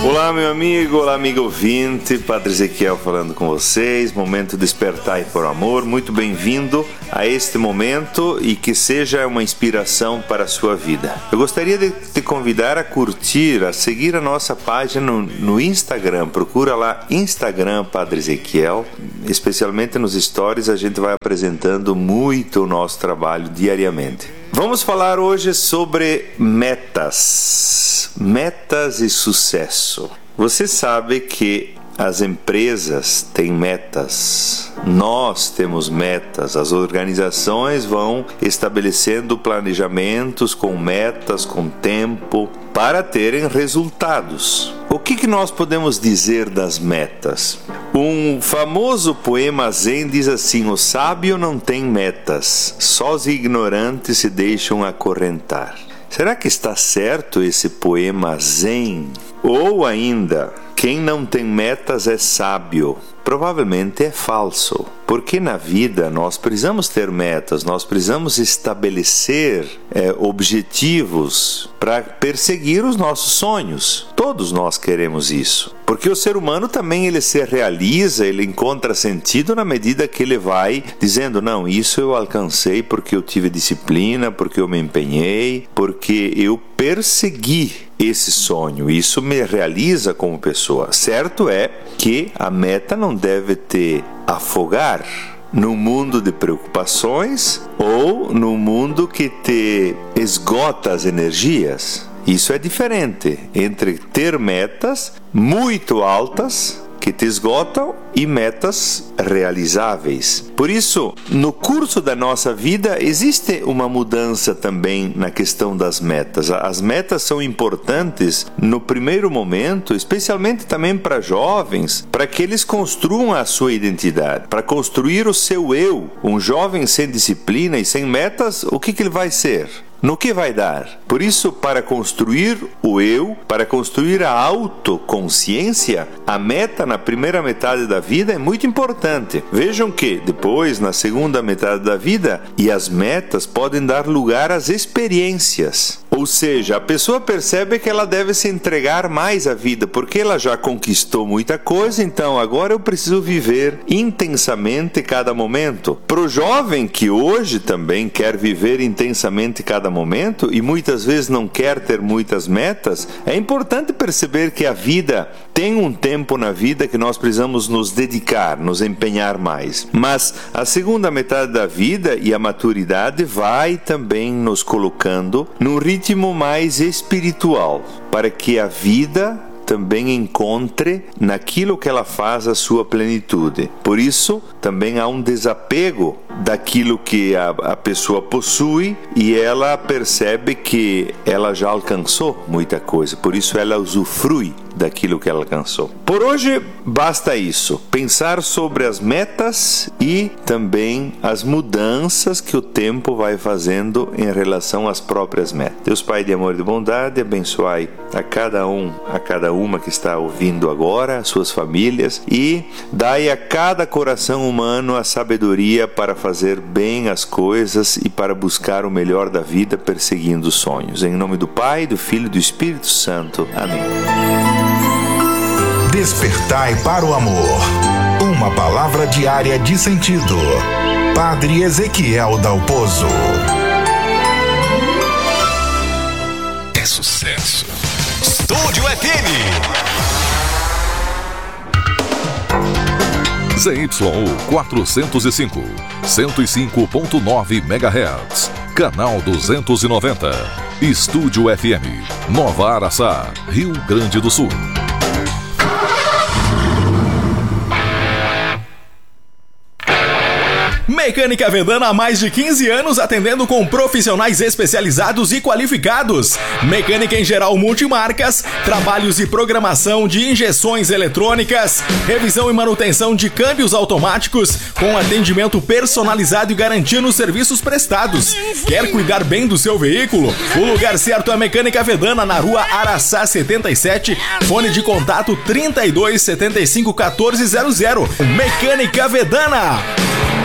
Olá, meu amigo, olá, amigo ouvinte, Padre Ezequiel falando com vocês, momento Despertai por Amor, muito bem-vindo a este momento e que seja uma inspiração para a sua vida. Eu gostaria de te convidar a curtir, a seguir a nossa página no Instagram, procura lá Instagram Padre Ezequiel, especialmente nos stories a gente vai apresentando muito o nosso trabalho diariamente. Vamos falar hoje sobre metas e sucesso. Você sabe que as empresas têm metas, nós temos metas, as organizações vão estabelecendo planejamentos com metas, com tempo, para terem resultados. O que nós podemos dizer das metas? Um famoso poema zen diz assim: o sábio não tem metas, só os ignorantes se deixam acorrentar. Será que está certo esse poema zen? Ou ainda, quem não tem metas é sábio? Provavelmente é falso, porque na vida nós precisamos ter metas, nós precisamos estabelecer objetivos para perseguir os nossos sonhos. Todos nós queremos isso, porque o ser humano também ele se realiza, ele encontra sentido na medida que ele vai dizendo: não, isso eu alcancei porque eu tive disciplina, porque eu me empenhei, porque eu persegui esse sonho, isso me realiza como pessoa. Certo é que a meta não deve te afogar no mundo de preocupações ou no mundo que te esgota as energias. Isso é diferente entre ter metas muito altas que te esgotam e metas realizáveis. Por isso, no curso da nossa vida existe uma mudança também na questão das metas. As metas são importantes no primeiro momento, especialmente também para jovens, para que eles construam a sua identidade, para construir o seu eu. Um jovem sem disciplina e sem metas, o que ele vai ser? No que vai dar? Por isso, para construir o eu, para construir a autoconsciência, a meta na primeira metade da vida é muito importante. Vejam que depois, na segunda metade da vida, e as metas podem dar lugar às experiências. Ou seja, a pessoa percebe que ela deve se entregar mais à vida, porque ela já conquistou muita coisa, então agora eu preciso viver intensamente cada momento. Para o jovem que hoje também quer viver intensamente cada momento e muitas vezes não quer ter muitas metas, é importante perceber que a vida tem um tempo na vida que nós precisamos nos dedicar, nos empenhar mais. Mas a segunda metade da vida e a maturidade vai também nos colocando num ritmo mais espiritual, para que a vida também encontre naquilo que ela faz a sua plenitude. Por isso, também há um desapego daquilo que a pessoa possui e ela percebe que ela já alcançou muita coisa, por isso ela usufrui daquilo que ela alcançou. Por hoje, basta isso. Pensar sobre as metas e também as mudanças que o tempo vai fazendo em relação às próprias metas. Deus Pai de amor e de bondade, abençoai a cada uma que está ouvindo agora, as suas famílias, e dai a cada coração humano a sabedoria para fazer bem as coisas e para buscar o melhor da vida perseguindo os sonhos. Em nome do Pai, do Filho e do Espírito Santo. Amém. Despertai para o amor. Uma palavra diária de sentido. Padre Ezequiel Dalpozo. É sucesso. Estúdio FM. ZYU 405, 105.9 MHz. Canal 290. Estúdio FM. Nova Araçá, Rio Grande do Sul. Mecânica Vedana há mais de 15 anos atendendo com profissionais especializados e qualificados. Mecânica em geral multimarcas, trabalhos e programação de injeções eletrônicas, revisão e manutenção de câmbios automáticos, com atendimento personalizado e garantia nos serviços prestados. Quer cuidar bem do seu veículo? O lugar certo é a Mecânica Vedana, na rua Araçá 77, fone de contato 32 75 1400. Mecânica Vedana.